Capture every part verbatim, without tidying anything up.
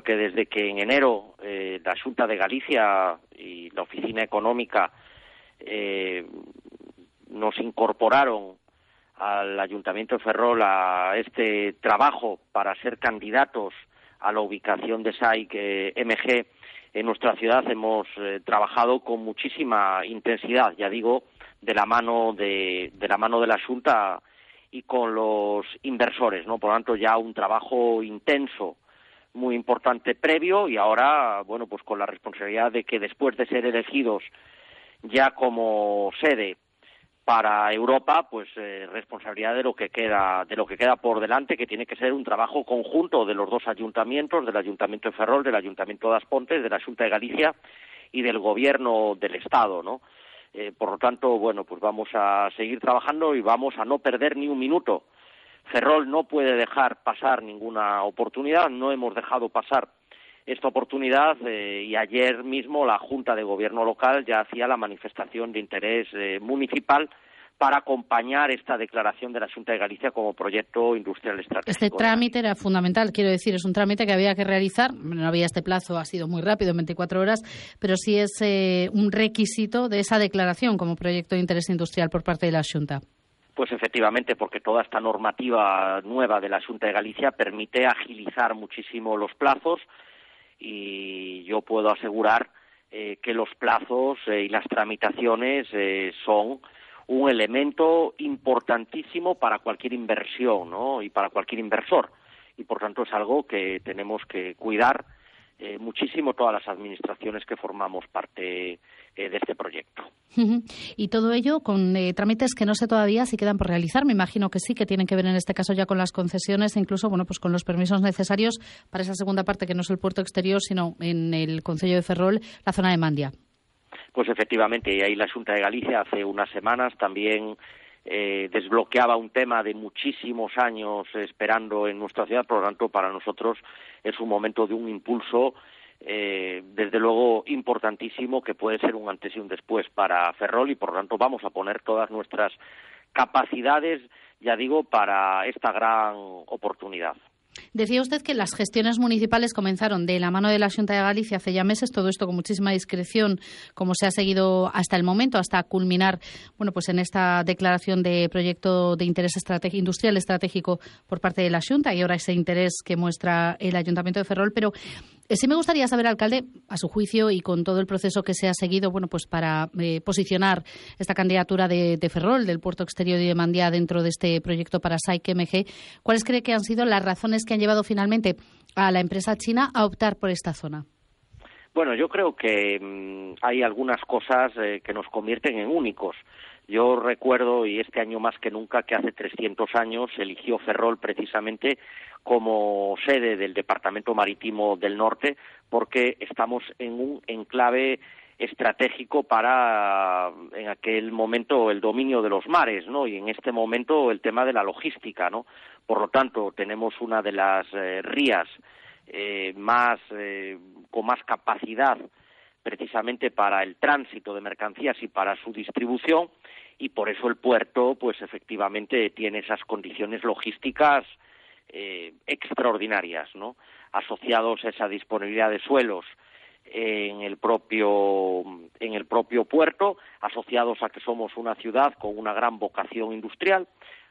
porque desde que en enero eh, la Xunta de Galicia y la Oficina Económica eh, nos incorporaron al Ayuntamiento de Ferrol a este trabajo para ser candidatos a la ubicación de S A I C M G en nuestra ciudad, hemos eh, trabajado con muchísima intensidad, ya digo, de la mano de, de la mano de la Xunta y con los inversores, ¿no? Por lo tanto, ya un trabajo intenso, muy importante previo, y ahora, bueno, pues con la responsabilidad de que después de ser elegidos ya como sede para Europa, pues eh, responsabilidad de lo que queda, de lo que queda por delante, que tiene que ser un trabajo conjunto de los dos ayuntamientos, del Ayuntamiento de Ferrol, del Ayuntamiento de As Pontes, de la Xunta de Galicia y del Gobierno del Estado, ¿no? Eh, por lo tanto, bueno, pues vamos a seguir trabajando y vamos a no perder ni un minuto. Ferrol no puede dejar pasar ninguna oportunidad, no hemos dejado pasar esta oportunidad eh, y ayer mismo la Junta de Gobierno local ya hacía la manifestación de interés eh, municipal para acompañar esta declaración de la Xunta de Galicia como proyecto industrial estratégico. Este trámite era fundamental, quiero decir, es un trámite que había que realizar, no había este plazo, ha sido muy rápido, en veinticuatro horas, pero sí es eh, un requisito de esa declaración como proyecto de interés industrial por parte de la Xunta. Pues efectivamente, porque toda esta normativa nueva de la Xunta de Galicia permite agilizar muchísimo los plazos, y yo puedo asegurar eh, que los plazos eh, y las tramitaciones eh, son un elemento importantísimo para cualquier inversión, ¿no? Y para cualquier inversor, y por tanto es algo que tenemos que cuidar eh, muchísimo todas las administraciones que formamos parte eh, de este proyecto. Y todo ello con eh, trámites que no sé todavía si quedan por realizar. Me imagino que sí, que tienen que ver en este caso ya con las concesiones e incluso, bueno, pues con los permisos necesarios para esa segunda parte que no es el puerto exterior, sino en el concello de Ferrol, la zona de Mandia. Pues efectivamente, y ahí la Xunta de Galicia hace unas semanas también eh, desbloqueaba un tema de muchísimos años esperando en nuestra ciudad. Por lo tanto, para nosotros es un momento de un impulso Eh, desde luego importantísimo, que puede ser un antes y un después para Ferrol, y por lo tanto vamos a poner todas nuestras capacidades, ya digo, para esta gran oportunidad. Decía usted que las gestiones municipales comenzaron de la mano de la Xunta de Galicia hace ya meses, todo esto con muchísima discreción, como se ha seguido hasta el momento, hasta culminar, bueno, pues en esta declaración de proyecto de interés estratégico, industrial estratégico por parte de la Xunta, y ahora ese interés que muestra el Ayuntamiento de Ferrol. Pero eh, sí me gustaría saber, alcalde, a su juicio y con todo el proceso que se ha seguido, bueno, pues para eh, posicionar esta candidatura de, de Ferrol, del puerto exterior y de Mandia dentro de este proyecto para S A I C M G, ¿cuáles cree que han sido las razones que han llevado finalmente a la empresa china a optar por esta zona? Bueno, yo creo que mmm, hay algunas cosas eh, que nos convierten en únicos. Yo recuerdo, y este año más que nunca, que hace trescientos años se eligió Ferrol precisamente como sede del Departamento Marítimo del Norte, porque estamos en un enclave estratégico para, en aquel momento, el dominio de los mares, ¿no? Y en este momento el tema de la logística, ¿no? Por lo tanto, tenemos una de las eh, rías eh, más eh, con más capacidad precisamente para el tránsito de mercancías y para su distribución, y por eso el puerto, pues efectivamente tiene esas condiciones logísticas eh, extraordinarias, ¿no? Asociados a esa disponibilidad de suelos en el propio en el propio puerto, asociados a que somos una ciudad con una gran vocación industrial.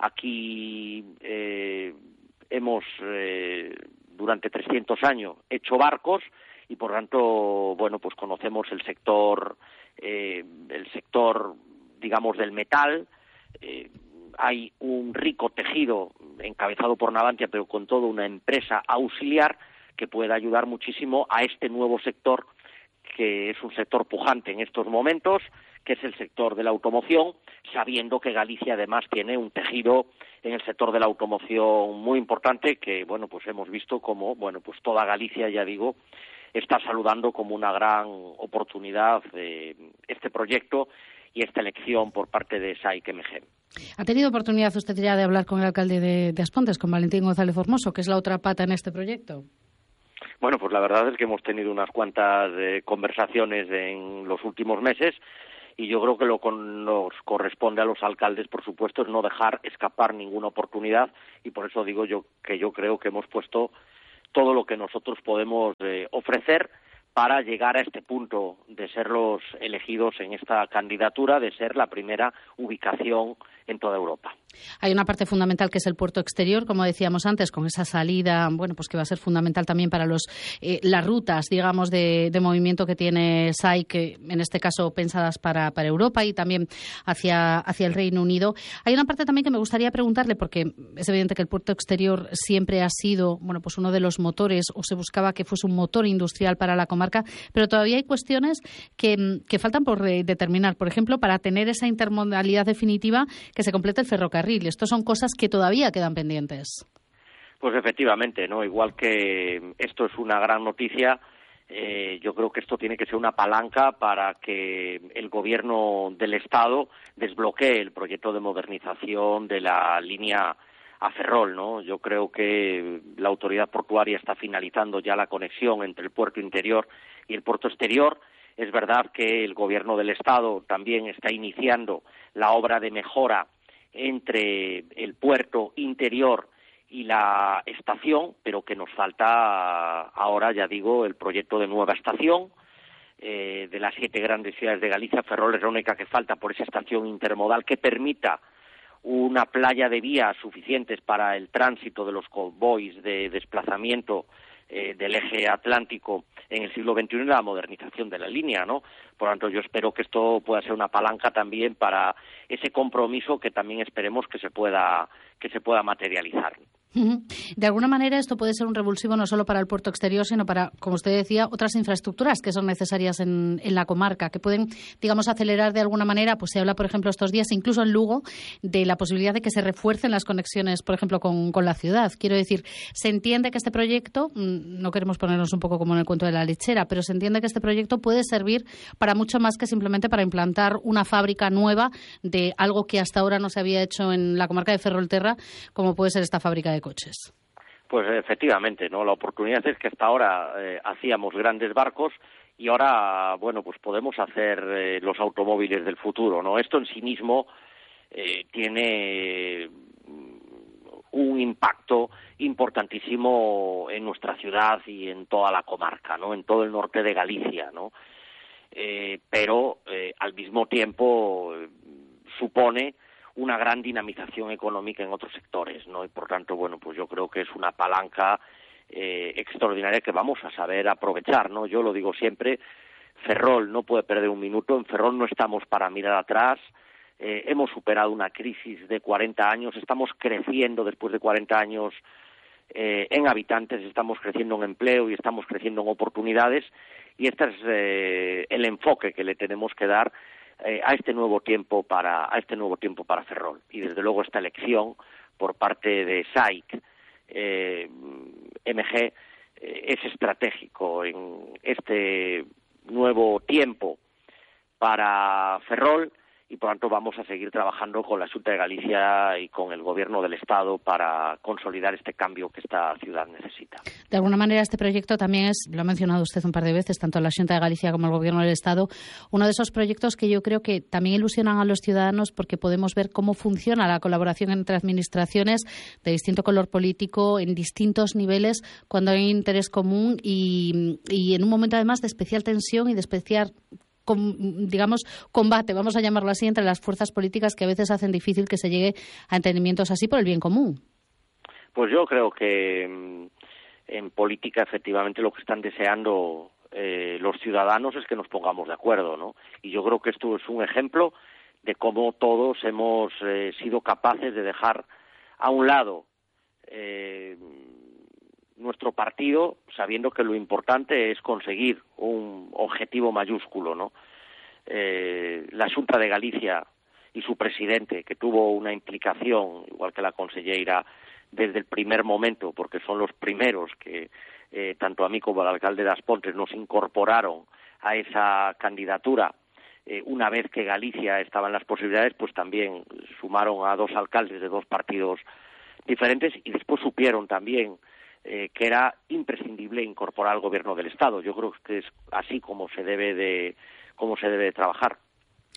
Aquí eh, hemos eh, durante trescientos años hecho barcos, y por tanto, bueno, pues conocemos el sector eh, el sector digamos del metal. Eh, hay un rico tejido encabezado por Navantia, pero con toda una empresa auxiliar que puede ayudar muchísimo a este nuevo sector, que es un sector pujante en estos momentos, que es el sector de la automoción, sabiendo que Galicia además tiene un tejido en el sector de la automoción muy importante, que bueno, pues hemos visto como, bueno, pues toda Galicia, ya digo, está saludando como una gran oportunidad eh, este proyecto y esta elección por parte de S A I C M G. ¿Ha tenido oportunidad usted ya de hablar con el alcalde de, de As Pontes, con Valentín González Formoso, que es la otra pata en este proyecto? Bueno, pues la verdad es que hemos tenido unas cuantas eh, conversaciones en los últimos meses, y yo creo que lo que nos corresponde a los alcaldes, por supuesto, es no dejar escapar ninguna oportunidad, y por eso digo yo que yo creo que hemos puesto todo lo que nosotros podemos eh, ofrecer para llegar a este punto de ser los elegidos en esta candidatura, de ser la primera ubicación en toda Europa. Hay una parte fundamental que es el puerto exterior, como decíamos antes, con esa salida, bueno, pues que va a ser fundamental también para los eh, las rutas, digamos, de, de movimiento que tiene S A I, que en este caso pensadas para, para Europa y también hacia, hacia el Reino Unido. Hay una parte también que me gustaría preguntarle, porque es evidente que el puerto exterior siempre ha sido, bueno, pues uno de los motores, o se buscaba que fuese un motor industrial para la comarca, pero todavía hay cuestiones que, que faltan por determinar. Por ejemplo, para tener esa intermodalidad definitiva, que se complete el ferrocarril. Estos son cosas que todavía quedan pendientes. Pues efectivamente, ¿no? Igual que esto es una gran noticia, eh, yo creo que esto tiene que ser una palanca para que el gobierno del Estado desbloquee el proyecto de modernización de la línea a Ferrol, ¿no? Yo creo que la autoridad portuaria está finalizando ya la conexión entre el puerto interior y el puerto exterior. Es verdad que el gobierno del Estado también está iniciando la obra de mejora entre el puerto interior y la estación, pero que nos falta ahora, ya digo, el proyecto de nueva estación. Eh, de las siete grandes ciudades de Galicia, Ferrol es la única que falta por esa estación intermodal que permita una playa de vías suficientes para el tránsito de los convoys de desplazamiento eh, del eje atlántico en el siglo veintiuno y la modernización de la línea, ¿no? Por lo tanto, yo espero que esto pueda ser una palanca también para ese compromiso que también esperemos que se pueda que se pueda materializar. De alguna manera esto puede ser un revulsivo no solo para el puerto exterior, sino para, como usted decía, otras infraestructuras que son necesarias en, en la comarca, que pueden, digamos, acelerar de alguna manera. Pues se habla, por ejemplo, estos días, incluso en Lugo, de la posibilidad de que se refuercen las conexiones, por ejemplo, con, con la ciudad. Quiero decir, se entiende que este proyecto, no queremos ponernos un poco como en el cuento de la lechera, pero se entiende que este proyecto puede servir para mucho más que simplemente para implantar una fábrica nueva de algo que hasta ahora no se había hecho en la comarca de Ferrolterra, como puede ser esta fábrica de coches. Pues efectivamente, ¿no? La oportunidad es que hasta ahora eh, hacíamos grandes barcos y ahora, bueno, pues podemos hacer eh, los automóviles del futuro, ¿no? Esto en sí mismo eh, tiene un impacto importantísimo en nuestra ciudad y en toda la comarca, ¿no? En todo el norte de Galicia, ¿no? Eh, pero eh, al mismo tiempo eh, supone una gran dinamización económica en otros sectores, ¿no? Y por tanto, bueno, pues yo creo que es una palanca eh, extraordinaria que vamos a saber aprovechar, ¿no? Yo lo digo siempre, Ferrol no puede perder un minuto, en Ferrol no estamos para mirar atrás, eh, hemos superado una crisis de cuarenta años, estamos creciendo después de cuarenta años eh, en habitantes, estamos creciendo en empleo y estamos creciendo en oportunidades, y este es eh, el enfoque que le tenemos que dar Eh, a este nuevo tiempo para a este nuevo tiempo para Ferrol. Y desde luego esta elección por parte de S A I C eh, M G eh, es estratégico en este nuevo tiempo para Ferrol, y por tanto vamos a seguir trabajando con la Xunta de Galicia y con el Gobierno del Estado para consolidar este cambio que esta ciudad necesita. De alguna manera este proyecto también es, lo ha mencionado usted un par de veces, tanto la Xunta de Galicia como el Gobierno del Estado, uno de esos proyectos que yo creo que también ilusionan a los ciudadanos porque podemos ver cómo funciona la colaboración entre administraciones de distinto color político en distintos niveles cuando hay interés común y, y en un momento además de especial tensión y de especial Con, digamos, combate, vamos a llamarlo así, entre las fuerzas políticas que a veces hacen difícil que se llegue a entendimientos así por el bien común. Pues yo creo que en política efectivamente lo que están deseando eh, los ciudadanos es que nos pongamos de acuerdo, ¿no? Y yo creo que esto es un ejemplo de cómo todos hemos eh, sido capaces de dejar a un lado eh, nuestro partido, sabiendo que lo importante es conseguir un objetivo mayúsculo, ¿no? Eh, la Xunta de Galicia y su presidente, que tuvo una implicación, igual que la conselleira, desde el primer momento, porque son los primeros que, eh, tanto a mí como al alcalde de As Pontes, nos incorporaron a esa candidatura. Eh, una vez que Galicia estaba en las posibilidades, pues también sumaron a dos alcaldes de dos partidos diferentes, y después supieron también Eh, que era imprescindible incorporar al Gobierno del Estado. Yo creo que es así como se debe de como se debe de trabajar.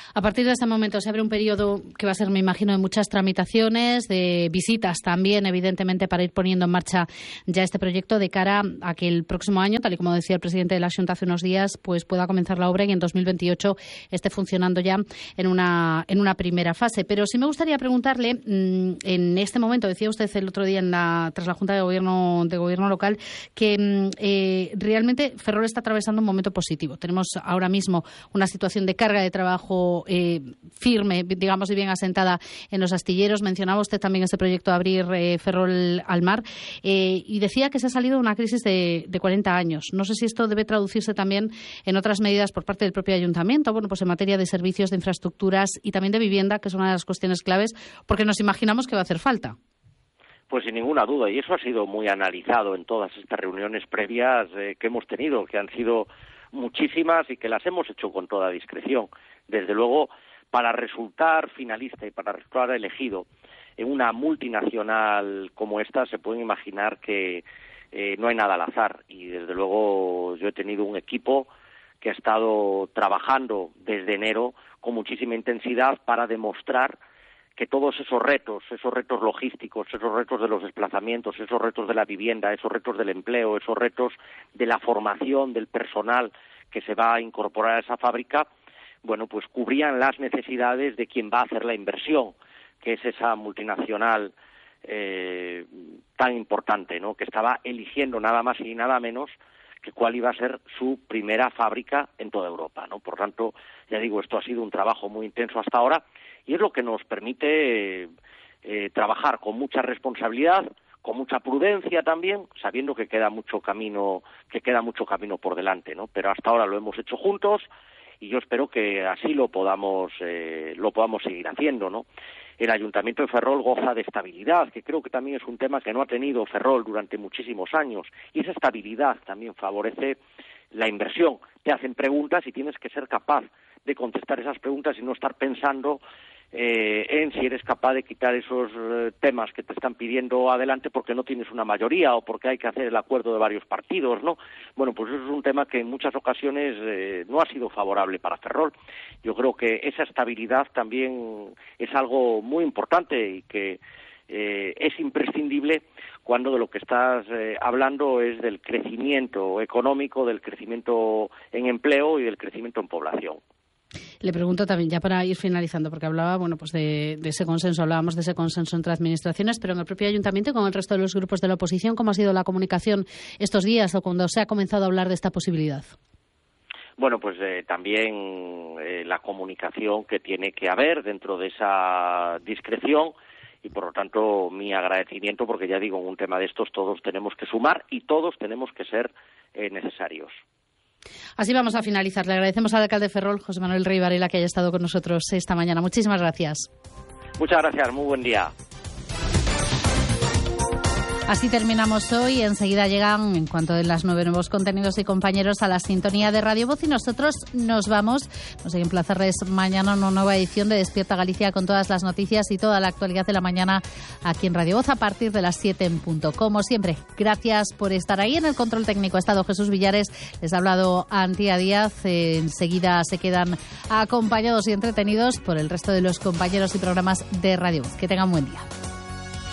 A partir de este momento se abre un periodo que va a ser, me imagino, de muchas tramitaciones, de visitas también, evidentemente, para ir poniendo en marcha ya este proyecto de cara a que el próximo año, tal y como decía el presidente de la Xunta hace unos días, pues pueda comenzar la obra y en dos mil veintiocho esté funcionando ya en una, en una primera fase. Pero sí me gustaría preguntarle, en este momento, decía usted el otro día en la, tras la Junta de Gobierno, de Gobierno local, que eh, realmente Ferrol está atravesando un momento positivo. Tenemos ahora mismo una situación de carga de trabajo Eh, firme, digamos, y bien asentada en los astilleros. Mencionaba usted también ese proyecto de abrir eh, Ferrol al mar eh, y decía que se ha salido de una crisis de, de cuarenta años. No sé si esto debe traducirse también en otras medidas por parte del propio ayuntamiento, bueno, pues en materia de servicios, de infraestructuras y también de vivienda, que es una de las cuestiones claves, porque nos imaginamos que va a hacer falta. Pues sin ninguna duda, y eso ha sido muy analizado en todas estas reuniones previas eh, que hemos tenido, que han sido muchísimas y que las hemos hecho con toda discreción. Desde luego, para resultar finalista y para resultar elegido en una multinacional como esta, se pueden imaginar que eh, no hay nada al azar. Y desde luego yo he tenido un equipo que ha estado trabajando desde enero con muchísima intensidad para demostrar que todos esos retos, esos retos logísticos, esos retos de los desplazamientos, esos retos de la vivienda, esos retos del empleo, esos retos de la formación del personal que se va a incorporar a esa fábrica, bueno, pues cubrían las necesidades de quien va a hacer la inversión, que es esa multinacional eh, tan importante, ¿no?, que estaba eligiendo nada más y nada menos que cuál iba a ser su primera fábrica en toda Europa, ¿no? Por tanto, ya digo, esto ha sido un trabajo muy intenso hasta ahora y es lo que nos permite eh, eh, trabajar con mucha responsabilidad, con mucha prudencia también, sabiendo que queda mucho camino, que queda mucho camino por delante, ¿no? Pero hasta ahora lo hemos hecho juntos y yo espero que así lo podamos eh, lo podamos seguir haciendo, ¿no? El Ayuntamiento de Ferrol goza de estabilidad, que creo que también es un tema que no ha tenido Ferrol durante muchísimos años, y esa estabilidad también favorece la inversión. Te hacen preguntas y tienes que ser capaz de contestar esas preguntas y no estar pensando eh, en si eres capaz de quitar esos eh, temas que te están pidiendo adelante porque no tienes una mayoría o porque hay que hacer el acuerdo de varios partidos, ¿no? Bueno, pues eso es un tema que en muchas ocasiones eh, no ha sido favorable para Ferrol. Yo creo que esa estabilidad también es algo muy importante y que eh, es imprescindible cuando de lo que estás eh, hablando es del crecimiento económico, del crecimiento en empleo y del crecimiento en población. Le pregunto también, ya para ir finalizando, porque hablaba, bueno, pues de, de ese consenso, hablábamos de ese consenso entre administraciones, pero en el propio ayuntamiento y con el resto de los grupos de la oposición, ¿cómo ha sido la comunicación estos días o cuando se ha comenzado a hablar de esta posibilidad? Bueno, pues eh, también eh, la comunicación que tiene que haber dentro de esa discreción y, por lo tanto, mi agradecimiento, porque ya digo, en un tema de estos todos tenemos que sumar y todos tenemos que ser eh, necesarios. Así vamos a finalizar. Le agradecemos al alcalde de Ferrol, José Manuel Rey Varela, que haya estado con nosotros esta mañana. Muchísimas gracias. Muchas gracias. Muy buen día. Así terminamos hoy. Enseguida llegan, en cuanto de las nueve, nuevos contenidos y compañeros a la sintonía de Radio Voz y nosotros nos vamos. Nos hay que emplazarles mañana una nueva edición de Despierta Galicia con todas las noticias y toda la actualidad de la mañana aquí en Radio Voz a partir de las siete en punto. Como siempre, gracias por estar ahí. En el control técnico ha estado Jesús Villares. Les ha hablado Antía Díaz. Eh, enseguida se quedan acompañados y entretenidos por el resto de los compañeros y programas de Radio Voz. Que tengan buen día.